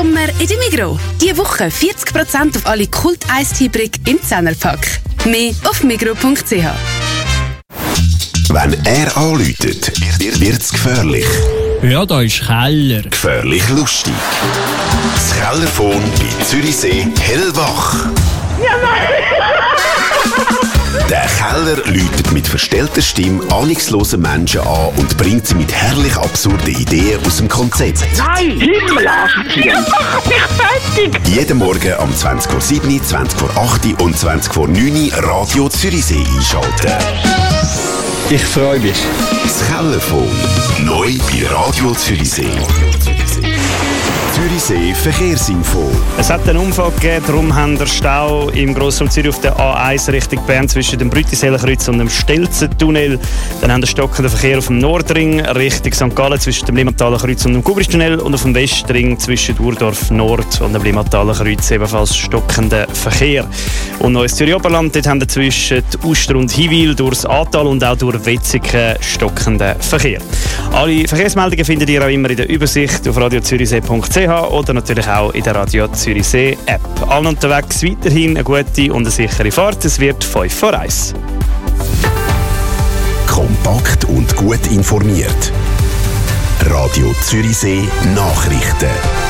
Sommer in der Migros. Diese Woche 40% auf alle Kult-Eistee-Brick im 10er-Pack. Mehr auf migros.ch. Wenn er anläutet, wird's gefährlich. Ja, da ist Keller. Gefährlich lustig. Das Kellerphone bei Zürichsee hellwach. Ja, nein! Der Keller läutet mit verstellter Stimme ahnungslose Menschen an und bringt sie mit herrlich absurden Ideen aus dem Konzept. Nein, Himmel, Arschtier! Mach mich fertig! Jeden Morgen um 20:07 Uhr, 20:08 Uhr und 20:09 Uhr Radio Zürichsee einschalten. Ich freue mich. Das Kellerphone. Neu bei Radio Zürichsee. Zürichsee Verkehrsinfo. Es hat einen Unfall gegeben, darum haben wir Stau im Grossraum Zürich auf der A1 Richtung Bern zwischen dem Brütiseler-Kreuz und dem Stelzentunnel. Dann haben wir stockenden Verkehr auf dem Nordring Richtung St. Gallen zwischen dem Limmathaler Kreuz und dem Kubristunnel und auf dem Westring zwischen Urdorf Nord und dem Limmathaler Kreuz ebenfalls stockenden Verkehr. Und neues Zürich-Oberland, dort haben wir zwischen Uster und Hiwil durchs Ahrtal und auch durch Wetzikon stockenden Verkehr. Alle Verkehrsmeldungen findet ihr auch immer in der Übersicht auf radiozürichsee.ch oder natürlich auch in der Radio Zürichsee App. Allen unterwegs weiterhin eine gute und eine sichere Fahrt. Es wird 5 vor 1. Kompakt und gut informiert. Radio Zürichsee Nachrichten.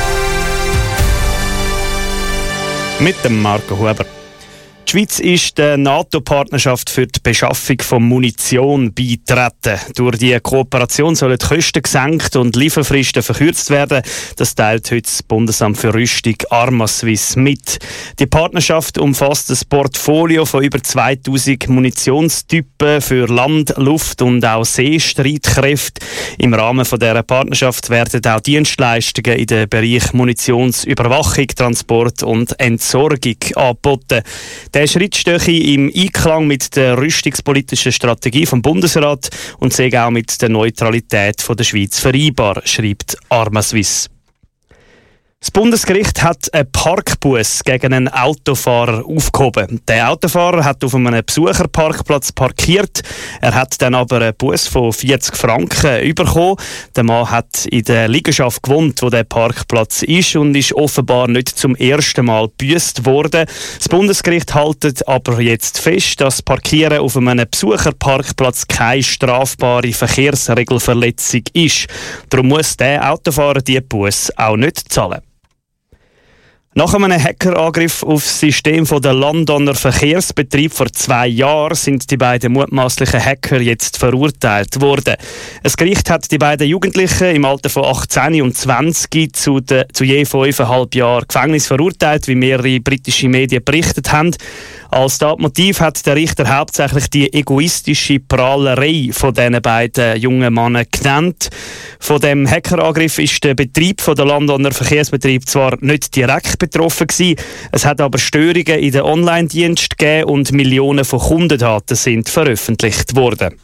Mit dem Marco Huber. Die Schweiz ist der NATO-Partnerschaft für die Beschaffung von Munition beitreten. Durch die Kooperation sollen die Kosten gesenkt und Lieferfristen verkürzt werden. Das teilt heute das Bundesamt für Rüstung Armaswiss mit. Die Partnerschaft umfasst ein Portfolio von über 2000 Munitionstypen für Land-, Luft- und auch Seestreitkräfte. Im Rahmen von dieser Partnerschaft werden auch Dienstleistungen in den Bereich Munitionsüberwachung, Transport und Entsorgung angeboten. Der Schritt stehe im Einklang mit der rüstungspolitischen Strategie vom Bundesrat und sei auch mit der Neutralität der Schweiz vereinbar, schreibt Armaswiss. Das Bundesgericht hat einen Parkbuss gegen einen Autofahrer aufgehoben. Der Autofahrer hat auf einem Besucherparkplatz parkiert. Er hat dann aber einen Buss von 40 Franken bekommen. Der Mann hat in der Liegenschaft gewohnt, wo der Parkplatz ist, und ist offenbar nicht zum ersten Mal gebüsst worden. Das Bundesgericht hält aber jetzt fest, dass Parkieren auf einem Besucherparkplatz keine strafbare Verkehrsregelverletzung ist. Darum muss der Autofahrer die Buss auch nicht zahlen. Nach einem Hackerangriff auf das System der Londoner Verkehrsbetrieb vor 2 Jahren sind die beiden mutmaßlichen Hacker jetzt verurteilt worden. Das Gericht hat die beiden Jugendlichen im Alter von 18 und 20 zu je 5,5 Jahren Gefängnis verurteilt, wie mehrere britische Medien berichtet haben. Als Tatmotiv hat der Richter hauptsächlich die egoistische Prahlerei von diesen beiden jungen Männern genannt. Von dem Hackerangriff ist der Betrieb der Londoner Verkehrsbetrieb zwar nicht direkt betroffen gewesen, es hat aber Störungen in den Online-Diensten gegeben und Millionen von Kundendaten sind veröffentlicht worden.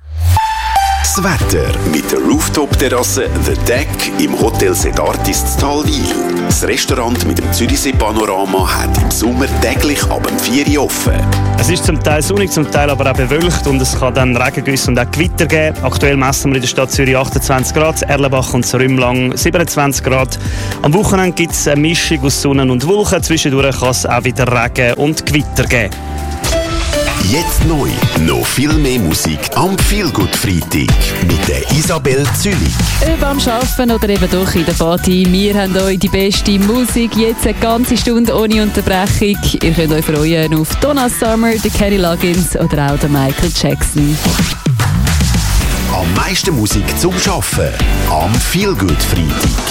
Das Wetter mit der Rooftop-Terrasse The Deck im Hotel Sedartis in Talwil. Das Restaurant mit dem Zürichsee-Panorama hat im Sommer täglich ab 4 Uhr offen. Es ist zum Teil sonnig, zum Teil aber auch bewölkt und es kann dann Regengüsse und auch Gewitter geben. Aktuell messen wir in der Stadt Zürich 28 Grad, Erlenbach und Rümlang 27 Grad. Am Wochenende gibt es eine Mischung aus Sonne und Wolken. Zwischendurch kann es auch wieder Regen und Gewitter geben. Jetzt neu. Noch viel mehr Musik am Feelgood Freitag mit der Isabel Zülich. Ob am Arbeiten oder eben doch in der Party, wir haben euch die beste Musik jetzt eine ganze Stunde ohne Unterbrechung. Ihr könnt euch freuen auf Donna Summer, Kenny Loggins oder auch Michael Jackson. Am meisten Musik zum Arbeiten am Feelgood Freitag.